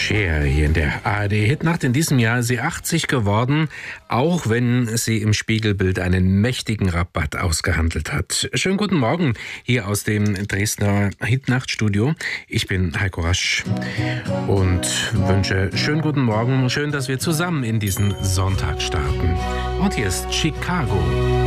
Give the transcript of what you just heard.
Cher hier in der ARD-Hitnacht. In diesem Jahr ist sie 80 geworden, auch wenn sie im Spiegelbild einen mächtigen Rabatt ausgehandelt hat. Schönen guten Morgen hier aus dem Dresdner Hitnachtstudio. Ich bin Heiko Rasch und wünsche schönen guten Morgen. Schön, dass wir zusammen in diesen Sonntag starten. Und hier ist Chicago.